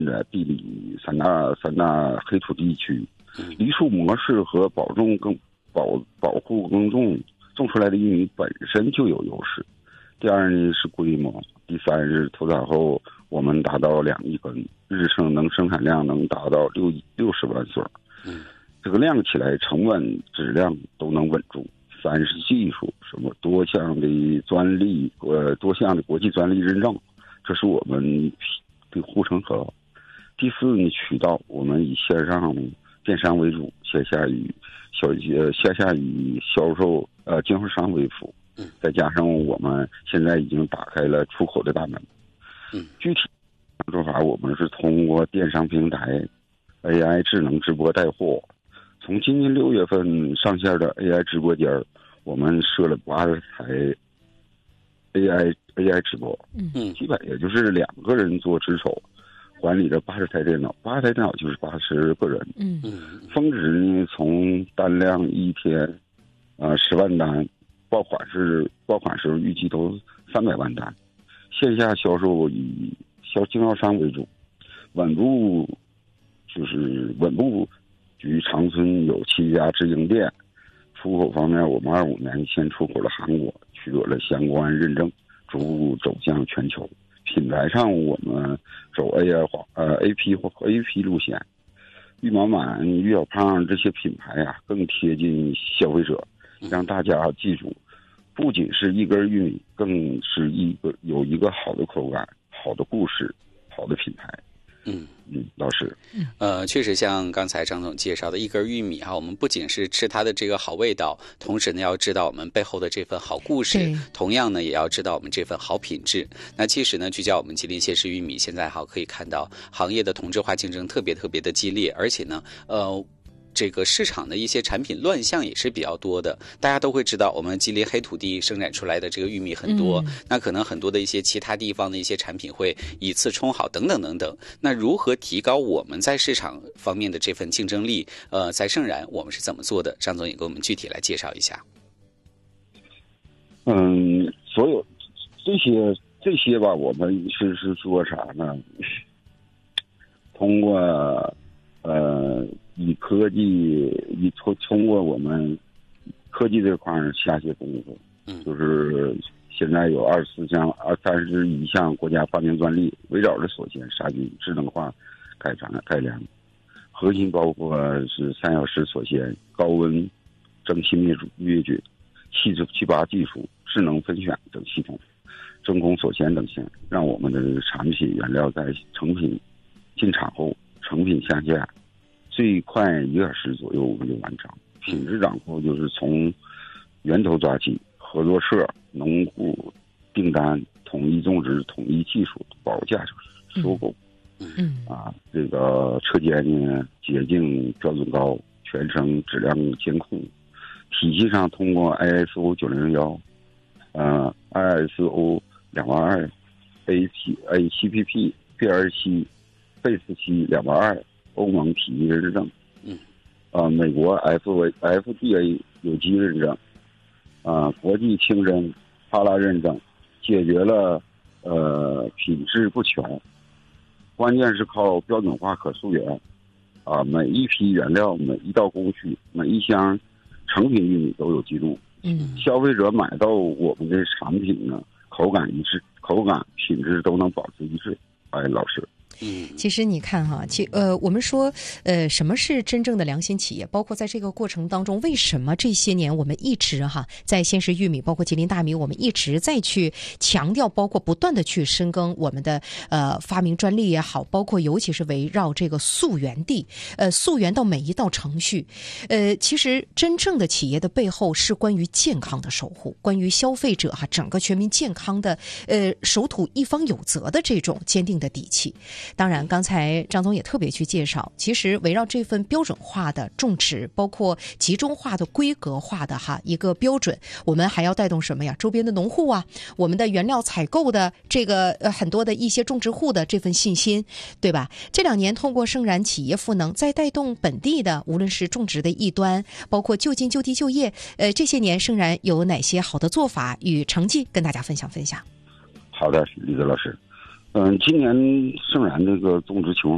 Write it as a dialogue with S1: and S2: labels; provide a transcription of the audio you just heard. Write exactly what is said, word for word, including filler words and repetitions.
S1: 的地理三大三大黑土地区，梨树模式和保种耕保保护耕种种出来的玉米本身就有优势。第二呢是规模，第三是投产后我们达到两亿根，日生能生产量能达到六六十万穗。嗯，这个量起来，成本质量都能稳住。三是技术，什么多项的专利，呃，多项的国际专利认证，这是我们的护城河。第四呢，渠道，我们以线上电商为主，线下以小呃线下以销售呃经销商为辅。再加上我们现在已经打开了出口的大门。嗯，具体做法，我们是通过电商平台 A I 智能直播带货。从今年六月份上线的 A I 直播间，我们设了八十台 A I A I 直播，嗯，基本也就是两个人做值守，管理着八十台电脑，八十台电脑就是八十个人。嗯嗯，峰值呢，从单量一天，呃，十万单。爆款是爆款时候预计都三百万单，线下销售以销经销商为主，稳步就是稳步于长春有七家直营店。出口方面，我们二五年先出口了韩国，取得了相关认证，逐步走向全球。品牌上，我们走 A I 化呃 A P 或 A P 路线，玉满满、玉小胖这些品牌啊，更贴近消费者。让大家记住，不仅是一根玉米，更是一个有一个好的口感、好的故事、好的品牌。嗯嗯，老师，
S2: 呃，确实像刚才张总介绍的，一根玉米哈，我们不仅是吃它的这个好味道，同时呢，要知道我们背后的这份好故事，同样呢，也要知道我们这份好品质。那其实呢，聚焦我们吉林县市玉米，现在哈可以看到行业的同质化竞争特别特别的激烈，而且呢，呃。这个市场的一些产品乱象也是比较多的，大家都会知道我们吉林黑土地生产出来的这个玉米很多、嗯、那可能很多的一些其他地方的一些产品会以次充好等等等等。那如何提高我们在市场方面的这份竞争力，呃，在盛然我们是怎么做的？张总也给我们具体来介绍一下。
S1: 嗯，所有这些这些吧，我们是是做啥呢？通过呃以科技以通通过我们科技这块下些功夫，嗯，就是现在有二十四项、二三十一项国家发明专利，围绕着所见杀菌、智能化改良改良，核心包括是三小时所见、高温蒸汽灭灭菌、气气拔技术、智能分选等系统、真空锁鲜等项，让我们的产品原料在成品进厂后，成品下架。最快一个小时左右我们就完成。品质掌控就是从源头抓起，合作社、农户订单、统一种植、统一技术、保价收购。嗯啊，这个车间呢洁净标准高，全程质量监控。体系上通过 I S O 九零零幺，呃 I S O 两万二 ，A P A 七 P P B 二七 B 四七两万二。欧盟体系认证，嗯，啊、呃，美国 F F D A 有机认证，啊、呃，国际清真哈拉认证，解决了呃品质不全，关键是靠标准化可溯源，啊、呃，每一批原料、每一道工序、每一箱成品玉米都有记录，嗯，消费者买到我们的产品呢，口感一致，口感品质都能保持一致。哎，老师。
S3: 其实你看哈，其呃，我们说，呃，什么是真正的良心企业？包括在这个过程当中，为什么这些年我们一直哈，在县市玉米，包括吉林大米，我们一直在去强调，包括不断的去深耕我们的呃发明专利也好，包括尤其是围绕这个溯源地，呃，溯源到每一道程序，呃，其实真正的企业的背后是关于健康的守护，关于消费者哈整个全民健康的呃守土一方有责的这种坚定的底气。当然刚才张总也特别去介绍，其实围绕这份标准化的种植，包括集中化的规格化的哈一个标准，我们还要带动什么呀？周边的农户啊，我们的原料采购的这个呃很多的一些种植户的这份信心，对吧？这两年通过盛然企业赋能，再带动本地的无论是种植的一端，包括就近就地就业，呃这些年盛然有哪些好的做法与成绩跟大家分享分享？
S1: 好的，李泽老师。嗯，今年盛然这个种植情况